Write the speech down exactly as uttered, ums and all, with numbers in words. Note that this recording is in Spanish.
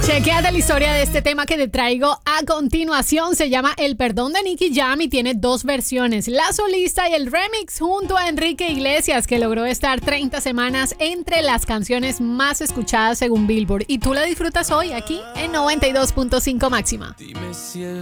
Chequéate la historia de este tema que te traigo a continuación. Se llama El Perdón de Nicky Jam y tiene dos versiones, la solista y el remix junto a Enrique Iglesias, que logró estar treinta semanas entre las canciones más escuchadas según Billboard. Y tú la disfrutas hoy aquí en noventa y dos punto cinco Máxima.